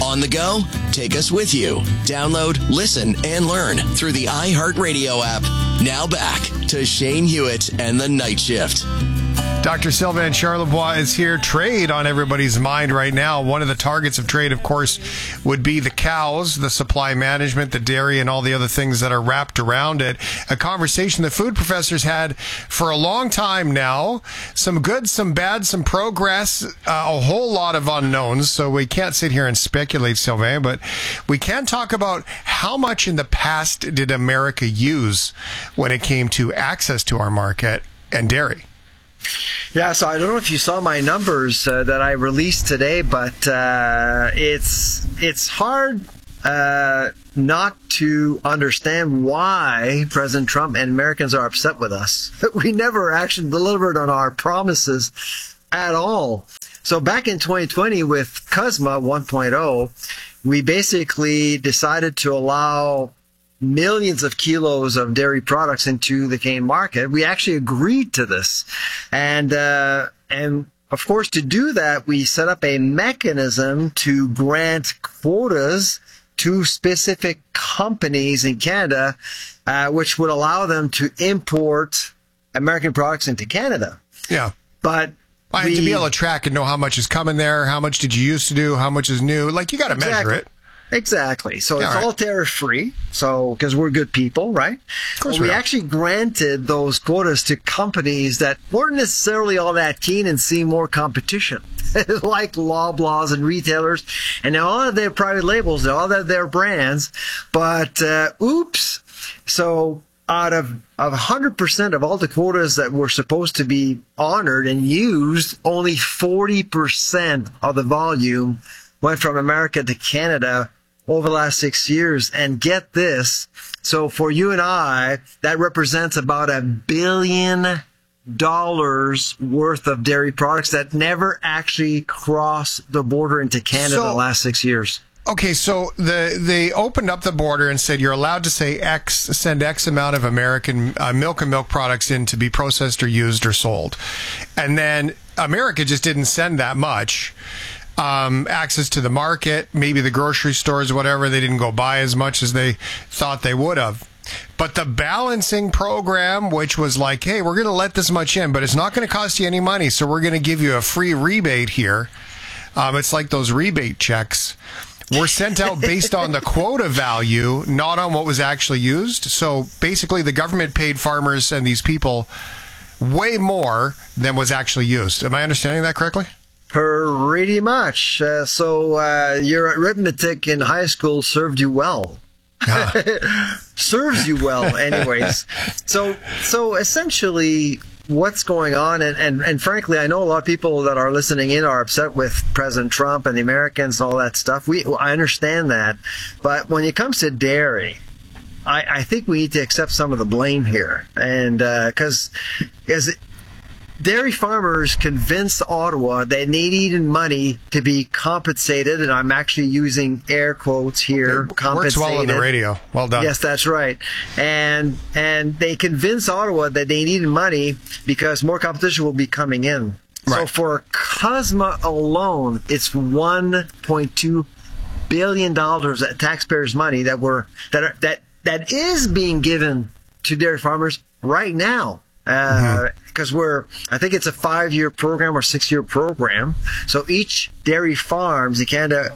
On the go? Take us with you. Download, listen, and learn through the iHeartRadio app. Now back to Shane Hewitt and the Night Shift. Dr. Sylvain Charlebois is here. Trade on everybody's mind right now. One of the targets of trade, of course, would be the cows, the supply management, the dairy, and all the other things that are wrapped around it. A conversation the food professors had for a long time now. Some good, some bad, some progress, a whole lot of unknowns. So we can't sit here and speculate, Sylvain, but we can talk about how much in the past did America use when it came to access to our market and dairy. Yeah, so I don't know if you saw my numbers that I released today, but it's hard not to understand why President Trump and Americans are upset with us. We never actually delivered on our promises at all. So back in 2020 with CUSMA 1.0, we basically decided to allow millions of kilos of dairy products into the Canadian market. We actually agreed to this. And of course, to do that, we set up a mechanism to grant quotas to specific companies in Canada, which would allow them to import American products into Canada. Yeah. But to be able to track and know how much is coming there, how much did you used to do, how much is new. Like, you got to measure it. Exactly. So it's all tariff-free, so because we're good people, right? Of course we actually granted those quotas to companies that weren't necessarily all that keen and seeing more competition, like Loblaws and retailers, and all of their private labels, all of their brands. But oops! So out of 100% of all the quotas that were supposed to be honored and used, only 40% of the volume went from America to Canada over the last 6 years. And get this, so for you and I, that represents about $1 billion worth of dairy products that never actually crossed the border into Canada in the last 6 years. Okay, so they opened up the border and said you're allowed to say send X amount of American milk and milk products in to be processed or used or sold. And then America just didn't send that much. Access to the market, maybe the grocery stores, whatever, they didn't go buy as much as they thought they would have. But the balancing program, which was like, hey, we're going to let this much in, but it's not going to cost you any money, so we're going to give you a free rebate here. It's like those rebate checks. Were sent out based on the quota value, not on what was actually used. So basically, the government paid farmers and these people way more than was actually used. Am I understanding that correctly? Pretty much. So your arithmetic in high school served you well. Serves you well, anyways. So essentially, what's going on, and frankly, I know a lot of people that are listening in are upset with President Trump and the Americans and all that stuff. I understand that. But when it comes to dairy, I think we need to accept some of the blame here. And because dairy farmers convinced Ottawa that they needed money to be compensated, and I'm actually using air quotes here. It works well on the radio. Well done. Yes, that's right. And they convinced Ottawa that they needed money because more competition will be coming in. Right. So for CUSMA alone, it's $1.2 billion of taxpayers' money that is being given to dairy farmers right now. Because I think it's a 5-year program or 6-year program. So each dairy farms in Canada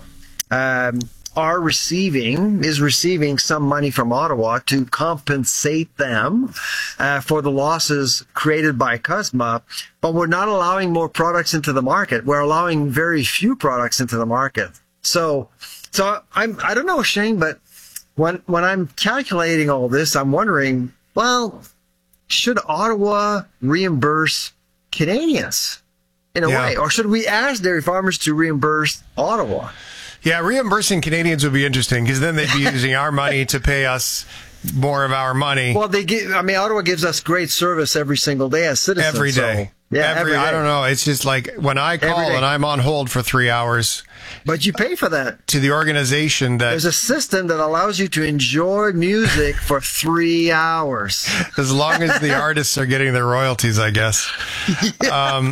is receiving some money from Ottawa to compensate them for the losses created by CUSMA. But we're not allowing more products into the market. We're allowing very few products into the market. So I don't know, Shane, but when I'm calculating all this, I'm wondering, well, should Ottawa reimburse Canadians in a way? Or should we ask dairy farmers to reimburse Ottawa? Yeah, reimbursing Canadians would be interesting because then they'd be using our money to pay us more of our money. Well, Ottawa gives us great service every single day as citizens. Every day. So, every day. I don't know. It's just like when I call and I'm on hold for 3 hours. But you pay for that. To the organization that... There's a system that allows you to enjoy music for 3 hours. As long as the artists are getting their royalties, I guess.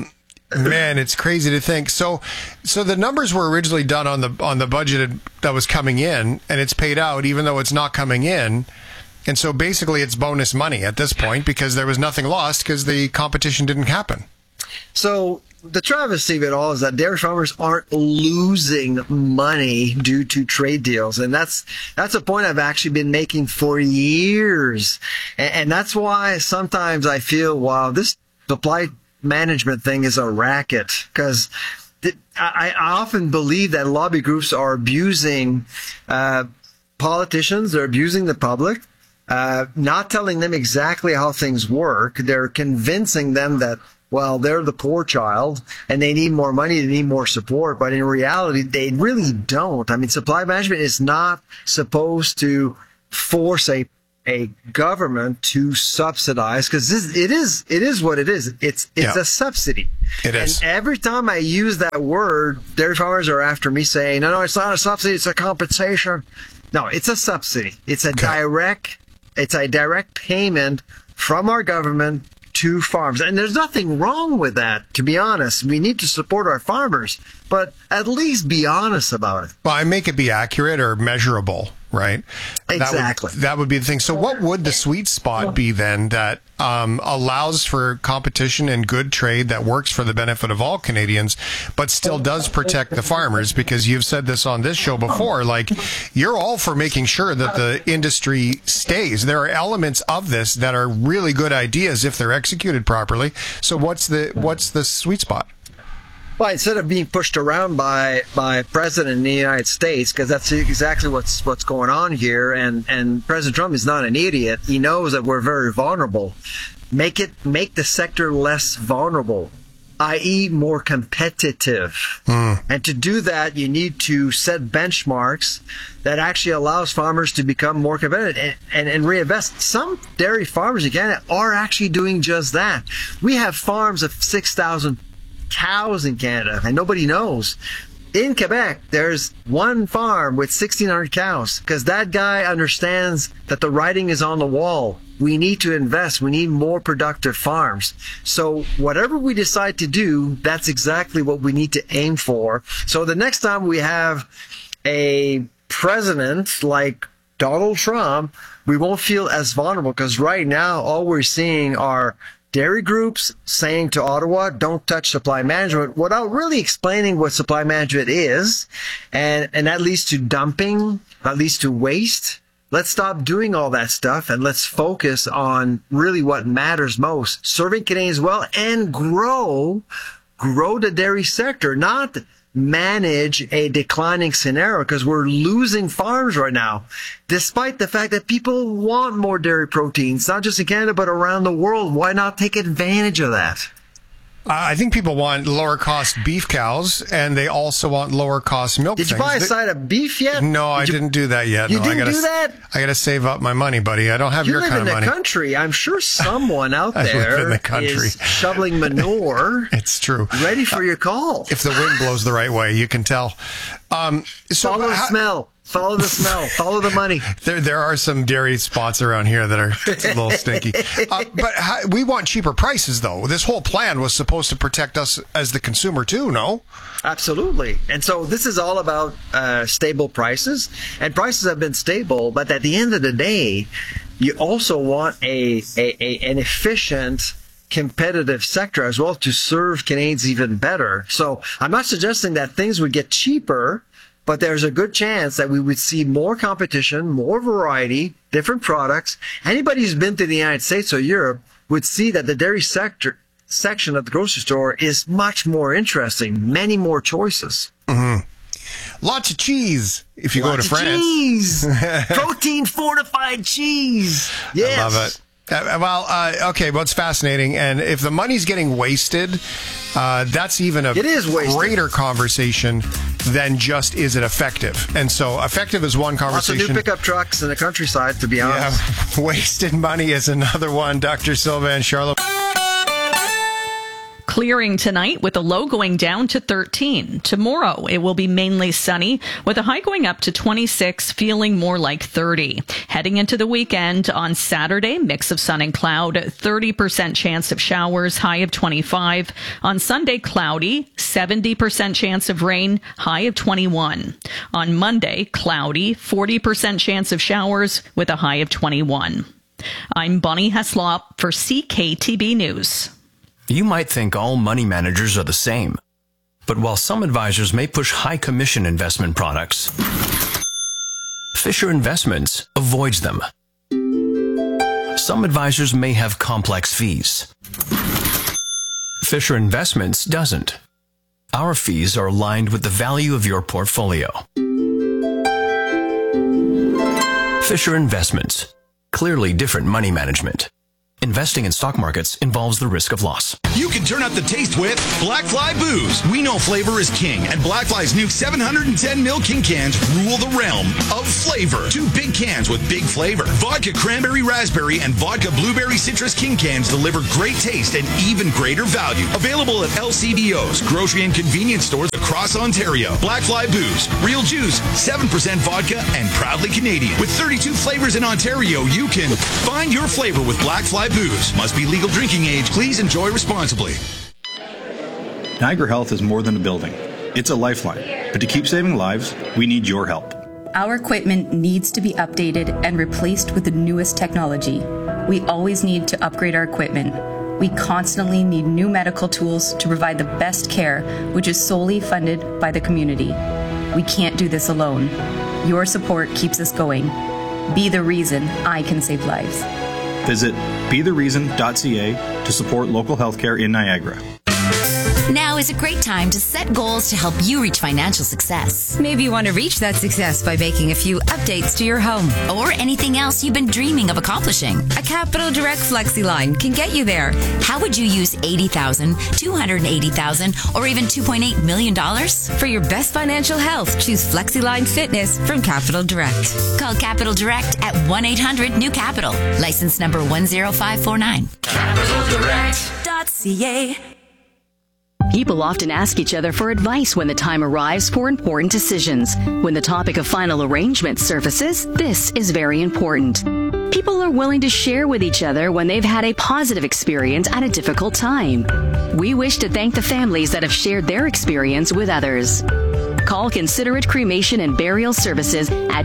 Man, it's crazy to think. So the numbers were originally done on the budget that was coming in, and it's paid out even though it's not coming in. And so basically it's bonus money at this point because there was nothing lost because the competition didn't happen. So the travesty of it all is that dairy farmers aren't losing money due to trade deals. And that's a point I've actually been making for years. And that's why sometimes I feel, wow, this supply management thing is a racket, because I often believe that lobby groups are abusing politicians, they're abusing the public, not telling them exactly how things work. They're convincing them that, well, they're the poor child and they need more money, they need more support. But in reality, they really don't. I mean, supply management is not supposed to force a government to subsidize, because it is what it is. It's a subsidy. It is. And every time I use that word, dairy farmers are after me saying, no, it's not a subsidy, it's a compensation. No, it's a subsidy. It's a direct payment from our government to farms. And there's nothing wrong with that, to be honest. We need to support our farmers, but at least be honest about it. Well, I make it be accurate or measurable, right? Exactly. That would be the thing. So what would the sweet spot be then that allows for competition and good trade that works for the benefit of all Canadians, but still does protect the farmers? Because you've said this on this show before, like, you're all for making sure that the industry stays. There are elements of this that are really good ideas if they're executed properly. So what's the sweet spot? Well, instead of being pushed around by President in the United States, because that's exactly what's going on here, and President Trump is not an idiot. He knows that we're very vulnerable. Make the sector less vulnerable, i.e. more competitive. And to do that, you need to set benchmarks that actually allows farmers to become more competitive and reinvest. Some dairy farmers in Canada are actually doing just that. We have farms of 6,000 cows in Canada, and nobody knows. In Quebec, there's one farm with 1,600 cows, because that guy understands that the writing is on the wall. We need to invest. We need more productive farms. So whatever we decide to do, that's exactly what we need to aim for. So the next time we have a president like Donald Trump, we won't feel as vulnerable, because right now all we're seeing are dairy groups saying to Ottawa, don't touch supply management, without really explaining what supply management is. And that leads to dumping, that leads to waste. Let's stop doing all that stuff and let's focus on really what matters most. Serving Canadians well and grow the dairy sector, not manage a declining scenario, because we're losing farms right now, despite the fact that people want more dairy proteins, not just in Canada, but around the world. Why not take advantage of that? I think people want lower cost beef cows, and they also want lower cost milk. Did you buy a side of beef yet? No, I didn't do that yet. You didn't do that? I got to save up my money, buddy. I don't have your kind of money. You live in the country. I'm sure someone out there is shoveling manure. It's true. Ready for your call. If the wind blows the right way, you can tell. Follow the smell. Follow the smell. Follow the money. There are some dairy spots around here that are a little stinky. But we want cheaper prices, though. This whole plan was supposed to protect us as the consumer, too, no? Absolutely. And so this is all about stable prices. And prices have been stable. But at the end of the day, you also want an efficient, competitive sector as well to serve Canadians even better. So I'm not suggesting that things would get cheaper, but there's a good chance that we would see more competition, more variety, different products. Anybody who's been to the United States or Europe would see that the dairy section of the grocery store is much more interesting, many more choices. Mm-hmm. Lots of cheese if you go to France. Cheese! Protein fortified cheese! Yes. I love it. Okay, well, it's fascinating. And if the money's getting wasted, that's even a greater conversation than just is it effective. And so effective is one conversation. Lots of new pickup trucks in the countryside, to be honest. Yeah, wasted money is another one. Dr. Sylvain Charlebois. Clearing tonight with a low going down to 13. Tomorrow, it will be mainly sunny with a high going up to 26, feeling more like 30. Heading into the weekend on Saturday, mix of sun and cloud, 30% chance of showers, high of 25. On Sunday, cloudy, 70% chance of rain, high of 21. On Monday, cloudy, 40% chance of showers with a high of 21. I'm Bonnie Heslop for CKTB News. You might think all money managers are the same. But while some advisors may push high commission investment products, Fisher Investments avoids them. Some advisors may have complex fees. Fisher Investments doesn't. Our fees are aligned with the value of your portfolio. Fisher Investments. Clearly different money management. Investing in stock markets involves the risk of loss. You can turn up the taste with Black Fly Booze. We know flavor is king, and Black Fly's new 710 ml King cans rule the realm of flavor. 2 big cans with big flavor. Vodka Cranberry Raspberry and Vodka Blueberry Citrus King cans deliver great taste and even greater value. Available at LCBOs, grocery and convenience stores across Ontario. Black Fly Booze. Real juice, 7% vodka, and proudly Canadian. With 32 flavors in Ontario, you can find your flavor with Black Fly Booze. Must be legal drinking age. Please enjoy responsibly. Niagara Health is more than a building. It's a lifeline. But to keep saving lives, we need your help. Our equipment needs to be updated and replaced with the newest technology. We always need to upgrade our equipment. We constantly need new medical tools to provide the best care, which is solely funded by the community. We can't do this alone. Your support keeps us going. Be the reason I can save lives. Visit bethereason.ca to support local healthcare in Niagara. Now is a great time to set goals to help you reach financial success. Maybe you want to reach that success by making a few updates to your home. Or anything else you've been dreaming of accomplishing. A Capital Direct FlexiLine can get you there. How would you use $80,000, $280,000, or even $2.8 million? For your best financial health, choose FlexiLine Fitness from Capital Direct. Call Capital Direct at 1-800-NEW-CAPITAL. License number 10549. CapitalDirect.ca. People often ask each other for advice when the time arrives for important decisions. When the topic of final arrangement surfaces, this is very important. People are willing to share with each other when they've had a positive experience at a difficult time. We wish to thank the families that have shared their experience with others. Call Considerate Cremation and Burial Services at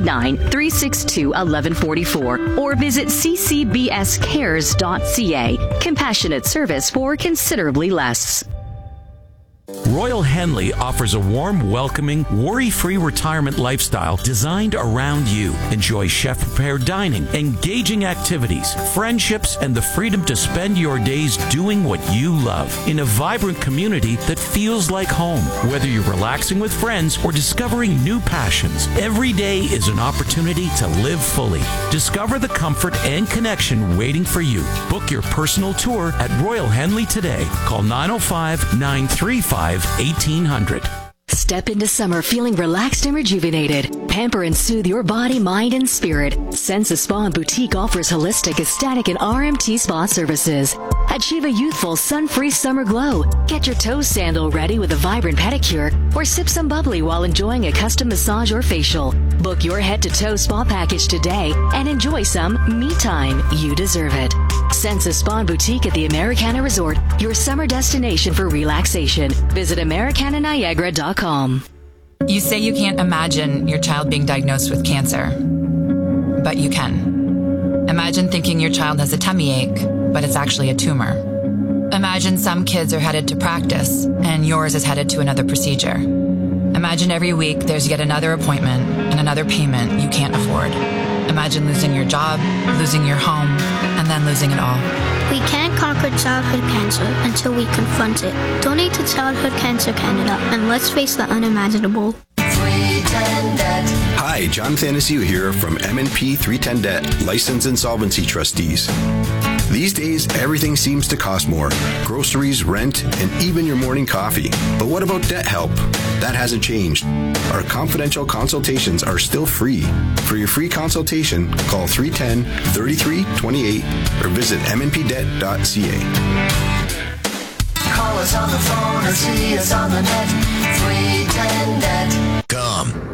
289-362-1144 or visit ccbscares.ca. Compassionate service for considerably less. Royal Henley offers a warm, welcoming, worry-free retirement lifestyle designed around you. Enjoy chef-prepared dining, engaging activities, friendships, and the freedom to spend your days doing what you love in a vibrant community that feels like home. Whether you're relaxing with friends or discovering new passions, every day is an opportunity to live fully. Discover the comfort and connection waiting for you. Book your personal tour at Royal Henley today. Call 905-935-1800. Step into summer feeling relaxed and rejuvenated. Pamper and soothe your body, mind, and spirit. Sensa Spa and Boutique offers holistic, ecstatic, and RMT spa services. Achieve a youthful, sun-free summer glow. Get your toe sandal ready with a vibrant pedicure, or sip some bubbly while enjoying a custom massage or facial. Book your head-to-toe spa package today and enjoy some me time. You deserve it. Sensa Spa and Boutique at the Americana Resort, your summer destination for relaxation. Visit AmericanaNiagara.com. You say you can't imagine your child being diagnosed with cancer, but you can. Imagine thinking your child has a tummy ache, but it's actually a tumor. Imagine some kids are headed to practice, and yours is headed to another procedure. Imagine every week there's yet another appointment and another payment you can't afford. Imagine losing your job, losing your home, and then losing it all. We can't conquer childhood cancer until we confront it. Donate to Childhood Cancer Canada, and let's face the unimaginable. 310 Debt. Hi, John Thanasiu here from M&P 310 Debt, Licensed Insolvency Trustees. These days, everything seems to cost more. Groceries, rent, and even your morning coffee. But what about debt help? That hasn't changed. Our confidential consultations are still free. For your free consultation, call 310-3328 or visit mnpdebt.ca. Call us on the phone or see us on the net. 310 net. Com.